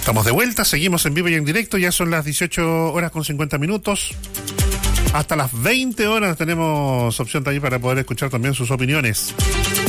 Estamos de vuelta, seguimos en vivo y en directo, ya son las 18 horas con 50 minutos. Hasta las 20 horas tenemos opción también para poder escuchar también sus opiniones.